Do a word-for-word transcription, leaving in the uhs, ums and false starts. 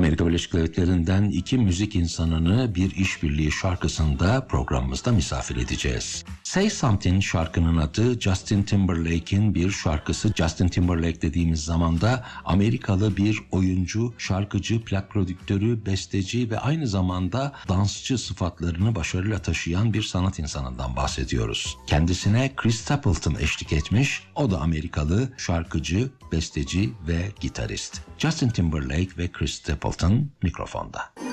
Amerika Birleşik Devletleri'nden iki müzik insanını bir işbirliği şarkısında programımızda misafir edeceğiz. Say Something şarkının adı, Justin Timberlake'in bir şarkısı. Justin Timberlake dediğimiz zaman da Amerikalı bir oyuncu, şarkıcı, plak prodüktörü, besteci ve aynı zamanda dansçı sıfatlarını başarıyla taşıyan bir sanat insanından bahsediyoruz. Kendisine Chris Stapleton eşlik etmiş. O da Amerikalı şarkıcı, besteci ve gitarist. Justin Timberlake ve Chris Stapleton mikrofonda.